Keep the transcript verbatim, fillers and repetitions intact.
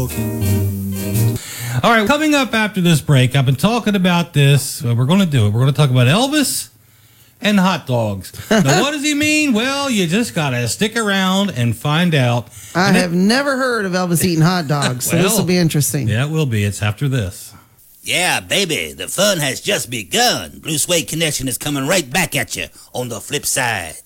talking. All right, coming up after this break, I've been talking about this. Uh, we're going to do it. We're going to talk about Elvis and hot dogs. Now, what does he mean? Well, you just got to stick around and find out. I and have it, never heard of Elvis eating hot dogs, so well, this will be interesting. Yeah, it will be. It's after this. Yeah, baby, the fun has just begun. Blue Suede Connection is coming right back at you on the flip side.